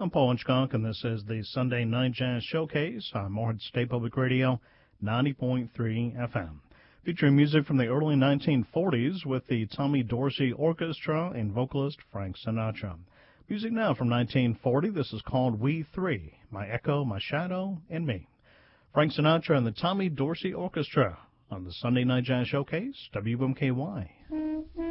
I'm Paul Inchcock, and this is the Sunday Night Jazz Showcase on Morehead State Public Radio, 90.3 FM. Featuring music from the early 1940s with the Tommy Dorsey Orchestra and vocalist Frank Sinatra. Music now from 1940. This is called We Three, My Echo, My Shadow, and Me. Frank Sinatra and the Tommy Dorsey Orchestra on the Sunday Night Jazz Showcase, WMKY.